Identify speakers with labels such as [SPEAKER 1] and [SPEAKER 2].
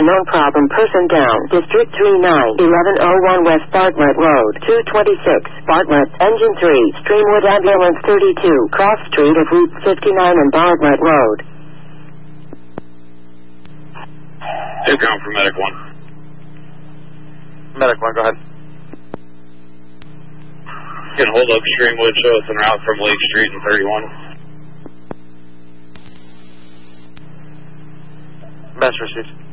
[SPEAKER 1] unknown problem person down. District 39, 1101 West Bartlett Road, 226, Bartlett, Engine 3, Streamwood Ambulance 32, Cross Street of Route 59 and Bartlett Road.
[SPEAKER 2] Take ground for Medic 1.
[SPEAKER 3] Medic 1, go ahead.
[SPEAKER 2] Can hold up Streamwood, show us en route from Lake Street and 31.
[SPEAKER 3] Best received.